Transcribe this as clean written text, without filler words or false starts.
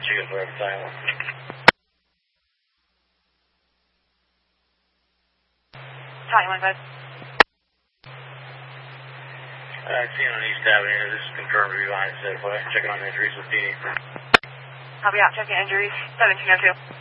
Michigan for every time. Time 15. Seeing on East Avenue, this is confirmed to be behind set. Checking on injuries with PD. Copy out, checking injuries, 1702.